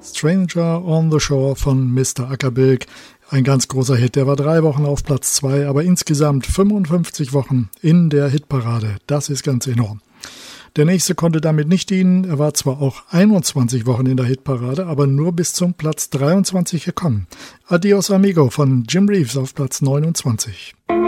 Stranger on the Shore von Mr. Ackerbilk. Ein ganz großer Hit, der war 3 Wochen auf Platz 2, aber insgesamt 55 Wochen in der Hitparade. Das ist ganz enorm. Der nächste konnte damit nicht dienen. Er war zwar auch 21 Wochen in der Hitparade, aber nur bis zum Platz 23 gekommen. Adios Amigo von Jim Reeves auf Platz 29.